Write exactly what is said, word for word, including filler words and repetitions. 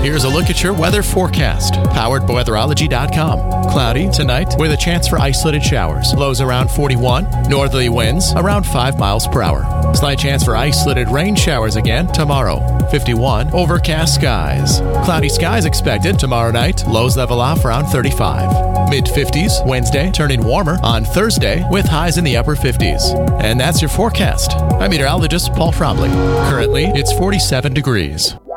here's a look at your weather forecast. Powered by weatherology dot com. Cloudy tonight with a chance for isolated showers. Lows around forty-one. Northerly winds around five miles per hour. Slight chance for isolated rain showers again tomorrow. fifty-one. Overcast skies. Cloudy skies expected tomorrow night. Lows level off around thirty-five. mid fifties Wednesday, turning warmer on Thursday with highs in the upper fifties. And that's your forecast. I'm meteorologist Paul Fromley. Currently, it's forty-seven degrees.